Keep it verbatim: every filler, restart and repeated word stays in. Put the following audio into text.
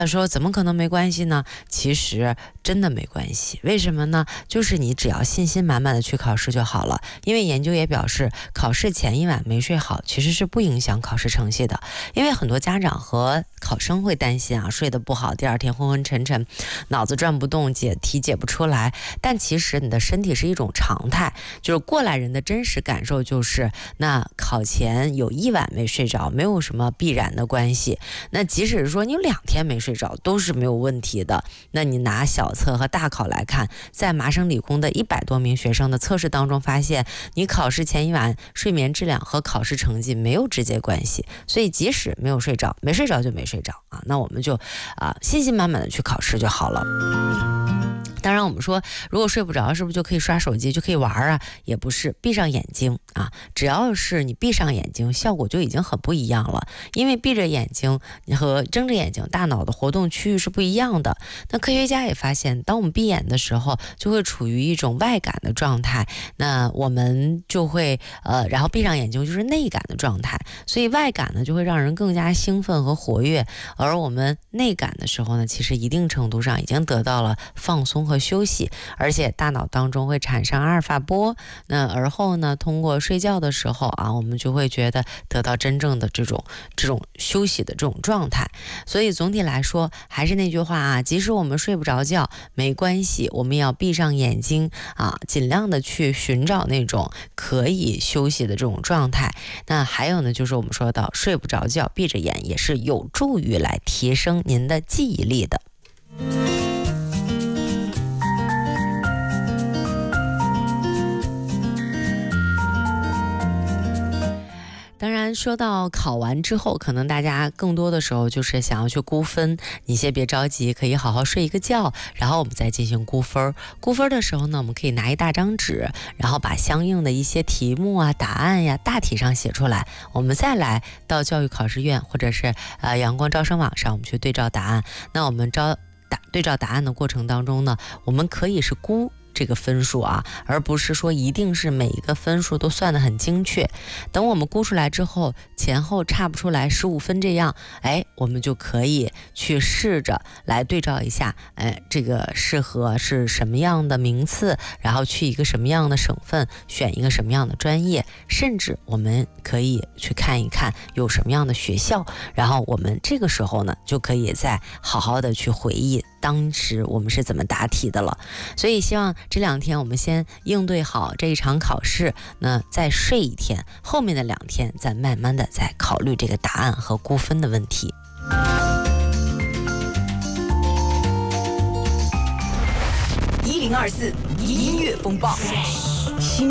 他说怎么可能没关系呢？其实真的没关系，为什么呢？就是你只要信心满满的去考试就好了。因为研究也表示，考试前一晚没睡好，其实是不影响考试成绩的。因为很多家长和考生会担心啊，睡得不好，第二天昏昏沉沉，脑子转不动，解题解不出来。但其实你的身体是一种常态，就是过来人的真实感受就是，那考前有一晚没睡着，没有什么必然的关系。那即使是说你有两天没睡着，都是没有问题的。那你拿小测和大考来看，在麻省理工的一百多名学生的测试当中发现，你考试前一晚睡眠质量和考试成绩没有直接关系。所以即使没有睡着，没睡着就没睡着啊，那我们就啊信心满满的去考试就好了。当然我们说如果睡不着是不是就可以刷手机就可以玩啊？也不是，闭上眼睛啊，只要是你闭上眼睛，效果就已经很不一样了。因为闭着眼睛和睁着眼睛，大脑的活动区域是不一样的。那科学家也发现，当我们闭眼的时候，就会处于一种外感的状态，那我们就会呃，然后闭上眼睛就是内感的状态。所以外感呢就会让人更加兴奋和活跃，而我们内感的时候呢，其实一定程度上已经得到了放松和休息，而且大脑当中会产生阿尔法波，那而后呢，通过睡觉的时候啊，我们就会觉得得到真正的这种这种休息的这种状态。所以总体来说，还是那句话啊，即使我们睡不着觉没关系，我们要闭上眼睛啊，尽量的去寻找那种可以休息的这种状态。那还有呢，就是我们说到睡不着觉，闭着眼也是有助于来提升您的记忆力的。当然说到考完之后，可能大家更多的时候就是想要去估分，你先别着急，可以好好睡一个觉，然后我们再进行估分。估分的时候呢，我们可以拿一大张纸，然后把相应的一些题目啊、答案呀大体上写出来，我们再来到教育考试院或者是呃阳光招生网上，我们去对照答案。那我们招答对照答案的过程当中呢，我们可以是估这个分数啊，而不是说一定是每一个分数都算得很精确。等我们估出来之后，前后差不出来十五分这样，哎，我们就可以去试着来对照一下，哎，这个适合是什么样的名次，然后去一个什么样的省份，选一个什么样的专业，甚至我们可以去看一看有什么样的学校，然后我们这个时候呢，就可以再好好的去回忆当时我们是怎么答题的了。所以希望这两天我们先应对好这一场考试，那再睡一天，后面的两天再慢慢的再考虑这个答案和估分的问题。 一零二四音乐风暴。